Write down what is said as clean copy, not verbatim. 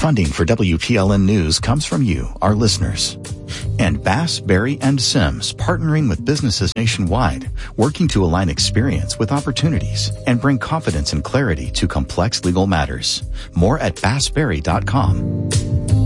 Funding for WPLN News comes from you, our listeners. And Bass, Berry, and Sims, partnering with businesses nationwide, working to align experience with opportunities and bring confidence and clarity to complex legal matters. More at bassberry.com.